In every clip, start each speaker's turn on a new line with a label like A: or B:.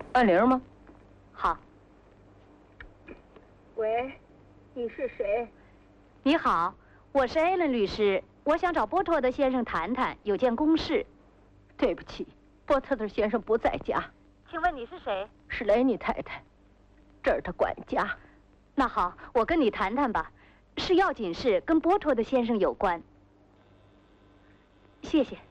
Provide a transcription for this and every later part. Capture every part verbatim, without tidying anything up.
A: 按铃吗？
B: 好。
C: 喂，你是谁？
B: 你好，我是艾伦律师，我想找波特的先生谈谈，有件公事。
A: 对不起，波特的先生不在家。
B: 请问你是谁？
A: 是雷尼太太，这儿的管家。
B: 那好，我跟你谈谈吧，是要紧事，跟波特的先生有关。谢谢。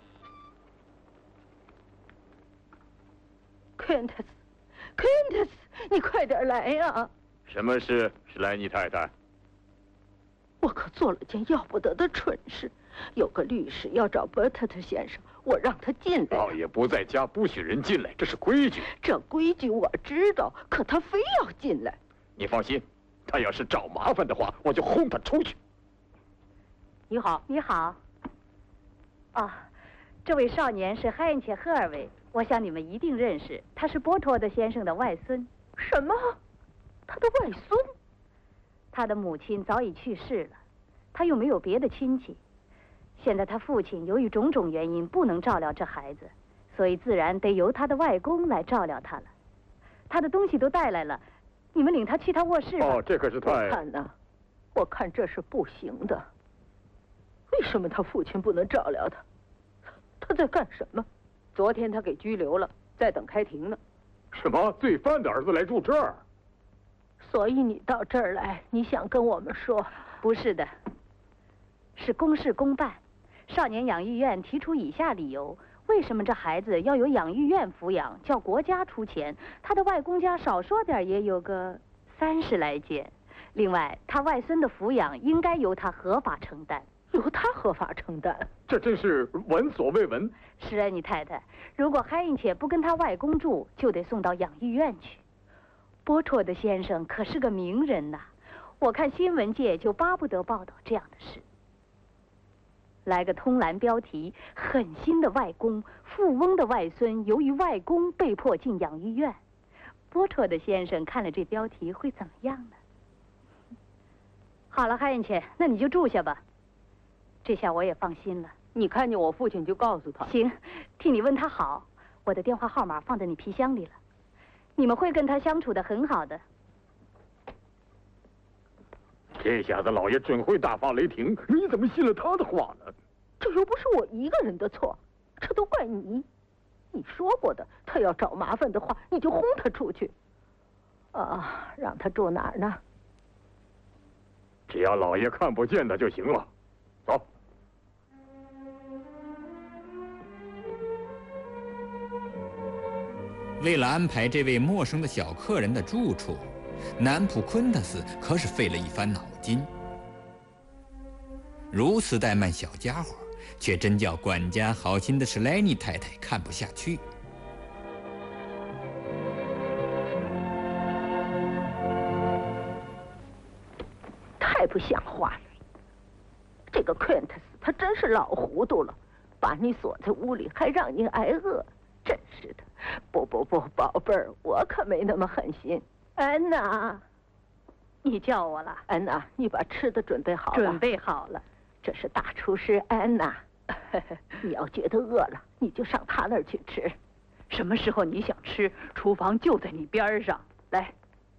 A: Quintus，Quintus，你快点来呀！
D: 什么事，史莱尼太太？
A: 我可做了件要不得的蠢事，有个律师要找伯特特先生，我让他进来。
D: 老爷不在家，不许人进来，这是规矩。
A: 这规矩我知道，可他非要进来。
D: 你放心，他要是找麻烦的话，我就轰他出去。
B: 你好，你好。哦，这位少年是海因切·赫尔维，我想你们一定认识，他是波托的先生的外孙。
A: 什么？他的外孙？
B: 他的母亲早已去世了，他又没有别的亲戚。现在他父亲由于种种原因不能照料这孩子，所以自然得由他的外公来照料他了。他的东西都带来了，你们领他去他卧室吧。
D: 哦，这可是太……
A: 我看呐，我看这是不行的。为什么他父亲不能照料他？他在干什么？
E: 昨天他给拘留了，在等开庭呢。
D: 什么？罪犯的儿子来住这儿？
A: 所以你到这儿来，你想跟我们说？
B: 不是的，是公事公办。少年养育院提出以下理由：为什么这孩子要由养育院抚养，叫国家出钱？他的外公家少说点也有个三十来件。另外，他外孙的抚养应该由他合法承担。
A: 由他合法承担？
D: 这真是闻所未闻。
B: 是啊，你太太，如果海因切不跟他外公住，就得送到养育院去。波托的先生可是个名人呐，我看新闻界就巴不得报道这样的事。来个通栏标题：狠心的外公，富翁的外孙由于外公被迫进养育院。波托的先生看了这标题会怎么样呢？好了，海因切，那你就住下吧。这下我也放心了。
E: 你看见我父亲就告诉他。
B: 行，替你问他好。我的电话号码放在你皮箱里了。你们会跟他相处得很好的。
D: 这下子老爷准会大发雷霆，你怎么信了他的话呢？
A: 这又不是我一个人的错，这都怪你。你说过的，他要找麻烦的话，你就轰他出去。啊，让他住哪儿呢？
D: 只要老爷看不见他就行了。走。
F: 为了安排这位陌生的小客人的住处，南普昆特斯可是费了一番脑筋。如此怠慢小家伙，却真叫管家好心的史莱尼太太看不下去。
A: 太不像话了！这个 Quintus 他真是老糊涂了，把你锁在屋里，还让你挨饿，真是的！不不不，宝贝儿，我可没那么狠心。安娜，
B: 你叫我了？
A: 安娜，你把吃的准备好了？
B: 准备好了。
A: 这是大厨师安娜。你要觉得饿了，你就上他那儿去吃。
E: 什么时候你想吃，厨房就在你边上。来，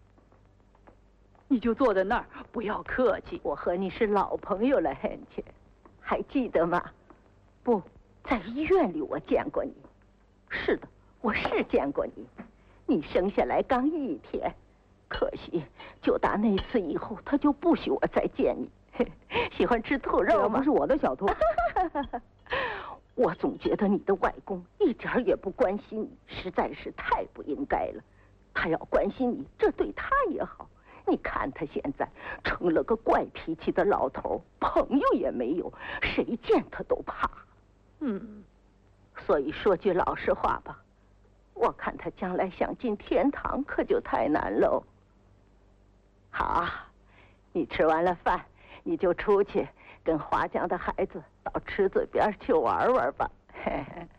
E: 你就坐在那儿，不要客气。
A: 我和你是老朋友了，汉切，还记得吗？不，在医院里我见过你。是的，我是见过你。你生下来刚一天，可惜就打那次以后，他就不许我再见你。喜欢吃兔肉吗？
E: 不是我的小兔。
A: 我总觉得你的外公一点也不关心你，实在是太不应该了。他要关心你，这对他也好。你看他现在成了个怪脾气的老头，朋友也没有，谁见他都怕。嗯，所以说句老实话吧，我看他将来想进天堂可就太难喽。好啊，你吃完了饭，你就出去跟华江的孩子到池子边去玩玩吧。嘿嘿。